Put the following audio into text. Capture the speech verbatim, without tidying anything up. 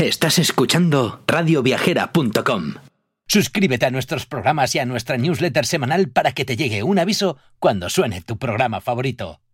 Estás escuchando radio viajera punto com. Suscríbete a nuestros programas y a nuestra newsletter semanal para que te llegue un aviso cuando suene tu programa favorito.